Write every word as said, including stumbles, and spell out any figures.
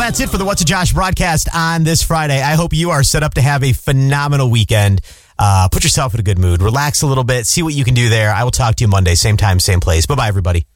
that's it for the What's a Josh broadcast on this Friday. I hope you are set up to have a phenomenal weekend. Uh, put yourself in a good mood. Relax a little bit. See what you can do there. I will talk to you Monday, same time, same place. Bye-bye, everybody.